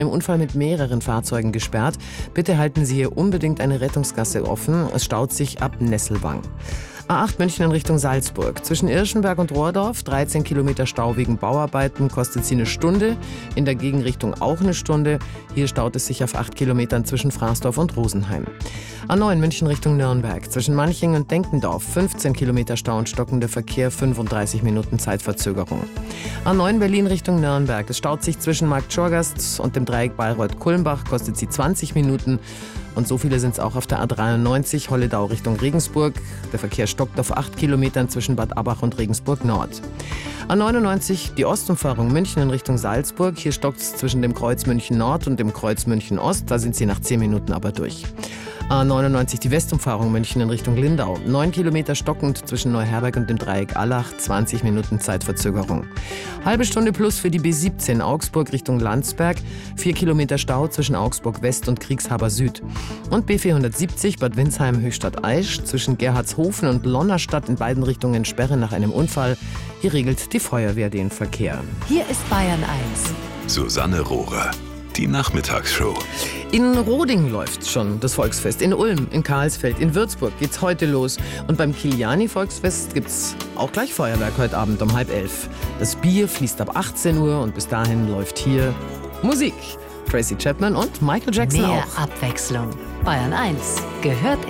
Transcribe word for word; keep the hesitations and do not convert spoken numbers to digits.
Im Unfall mit mehreren Fahrzeugen gesperrt. Bitte halten Sie hier unbedingt eine Rettungsgasse offen. Es staut sich ab Nesselwang. A acht München in Richtung Salzburg. Zwischen Irschenberg und Rohrdorf, dreizehn Kilometer Stau wegen Bauarbeiten, kostet sie eine Stunde. In der Gegenrichtung auch eine Stunde. Hier staut es sich auf acht Kilometern zwischen Fraßdorf und Rosenheim. A neun München Richtung Nürnberg. Zwischen Manching und Denkendorf, fünfzehn Kilometer Stau und stockender Verkehr, fünfunddreißig Minuten Zeitverzögerung. A neun Berlin Richtung Nürnberg. Es staut sich zwischen Markt Schorgast und dem Dreieck Bayreuth-Kulmbach, kostet sie zwanzig Minuten. Und so viele sind es auch auf der A dreiundneunzig, Holledau Richtung Regensburg. Der Verkehr stockt auf acht Kilometern zwischen Bad Abbach und Regensburg Nord. A neunundneunzig, die Ostumfahrung München in Richtung Salzburg. Hier stockt es zwischen dem Kreuz München Nord und dem Kreuz München Ost. Da sind sie nach zehn Minuten aber durch. A neunundneunzig, die Westumfahrung München in Richtung Lindau. neun Kilometer stockend zwischen Neuherberg und dem Dreieck Allach, zwanzig Minuten Zeitverzögerung. Halbe Stunde plus für die B siebzehn Augsburg Richtung Landsberg. vier Kilometer Stau zwischen Augsburg West und Kriegshaber Süd. Und B vierhundertsiebzig Bad Windsheim Höchstadt Aisch zwischen Gerhardshofen und Lonnerstadt in beiden Richtungen Sperre nach einem Unfall. Hier regelt die Feuerwehr den Verkehr. Hier ist Bayern eins. Susanne Rohrer. Die Nachmittagsshow. In Roding läuft schon das Volksfest. In Ulm, in Karlsfeld, in Würzburg geht's heute los. Und beim Kiliani-Volksfest gibt's auch gleich Feuerwerk heute Abend um halb elf. Das Bier fließt ab achtzehn Uhr und bis dahin läuft hier Musik. Tracy Chapman und Michael Jackson Mehr auch. Abwechslung. Bayern eins gehört